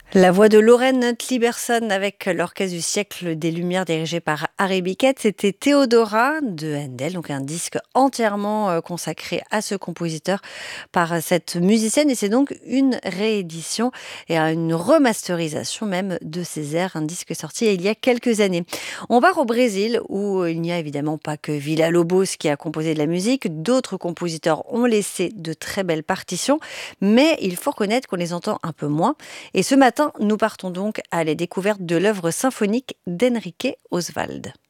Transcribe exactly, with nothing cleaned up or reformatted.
La voix de Lorraine Tliberson avec l'Orchestre du siècle des Lumières dirigé par Harry Biquet, c'était Théodora de Handel, donc un disque entièrement euh, consacré à ce compositeur par cette musicienne et c'est donc une réédition et une remasterisation même de ses airs, un disque sorti il y a quelques années. On part au Brésil où il n'y a évidemment pas que Villa-Lobos qui a composé de la musique, d'autres compositeurs ont laissé de très belles partitions, mais il faut reconnaître qu'on les entend un peu moins. Et ce matin, nous partons donc à la découverte de l'œuvre symphonique d'Enrique Oswald.